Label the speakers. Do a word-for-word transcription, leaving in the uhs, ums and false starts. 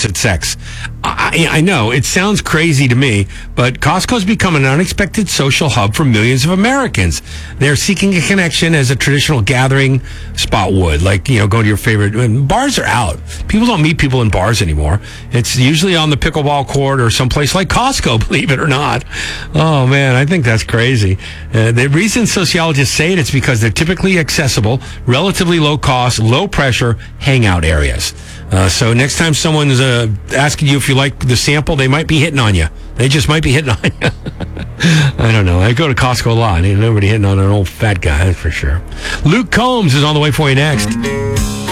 Speaker 1: illicit sex. I, I know, it sounds crazy to me, but Costco's become an unexpected social hub for millions of Americans. They're seeking a connection as a traditional gathering spot would, like, you know, go to your favorite. Bars are out. People don't meet people in bars anymore. It's usually on the pickleball court or someplace like Costco, believe it or not. Oh, man, I think that's crazy. Uh, the reason sociologists say it is because they're typically accessible, relatively low cost, low pressure hangout areas. Uh, so next time someone's uh, asking you if you like the sample, they might be hitting on you. They just might be hitting on you. I don't know. I go to Costco a lot. Ain't nobody hitting on an old fat guy, that's for sure. Luke Combs is on the way for you next.